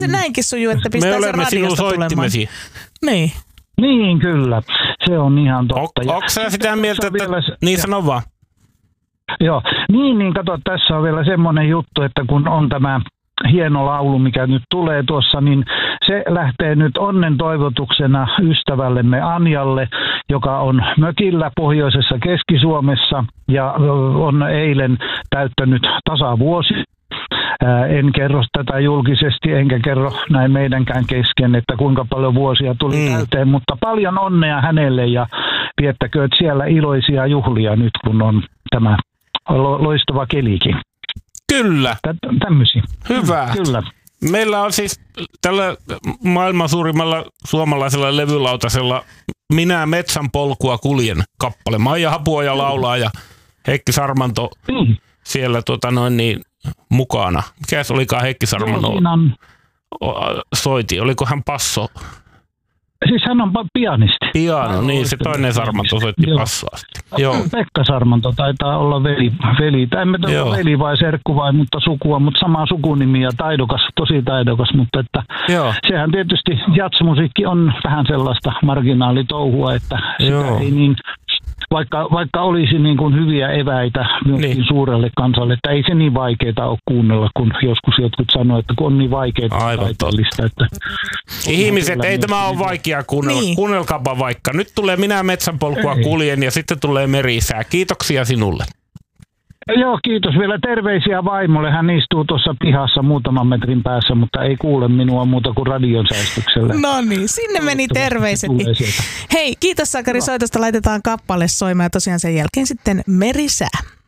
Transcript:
se näinkin sujuu, että pistää sen radiosta tulemaan. Niin. Niin, kyllä. Se on ihan totta. Onko sä sitä mieltä, että... Niin sano vaan. Joo. Niin, kato, tässä on vielä semmoinen juttu, että kun on tämä hieno laulu, mikä nyt tulee tuossa, niin se lähtee nyt onnen toivotuksena ystävällemme Anjalle, joka on mökillä pohjoisessa Keski-Suomessa ja on eilen täyttänyt tasavuosi. En kerro tätä julkisesti, enkä kerro näin meidänkään kesken, että kuinka paljon vuosia tuli täyteen, mutta paljon onnea hänelle ja viettäkööt siellä iloisia juhlia nyt, kun on tämä loistava kelikin. Kyllä. Tämmöisiä. Hyvä. Kyllä. Meillä on siis tällä maailman suurimmalla suomalaisella levylautasella Minä metsän polkua kuljen kappale. Maija Hapuoja laulaa ja Heikki Sarmanto siellä mukana. Mikäs olikaan Heikki Sarmanto soiti? Oliko hän basso? Siis hän on pianisti. Piano, niin se toinen Sarmanto soitti bassoa. Joo. Pekka Sarmanto taitaa olla veli. En tiedä veli vai serkku vai mutta sukua, mutta sama sukunimi ja taidokas, tosi taidokas. Mutta että sehän tietysti jazzmusiikki on vähän sellaista marginaalitouhua, että sitä ei niin... Vaikka olisi niin kuin hyviä eväitä myöskin suurelle kansalle, että ei se niin vaikeaa ole kuunnella, kun joskus jotkut sanoo, että kun on niin vaikeaa taiteellista. Että ihmiset, ei tämä ole vaikea kuunnella. Niin. Kuunnelkaapa vaikka. Nyt tulee Minä metsän polkua kuljen ja sitten tulee Merisää. Kiitoksia sinulle. Joo, kiitos. Vielä terveisiä vaimolle. Hän istuu tuossa pihassa muutaman metrin päässä, mutta ei kuule minua muuta kuin radion säistyksellä. No niin, sinne meni terveiset. Hei, kiitos Sakari soitosta. Laitetaan kappale soimaan ja tosiaan sen jälkeen sitten Merisää.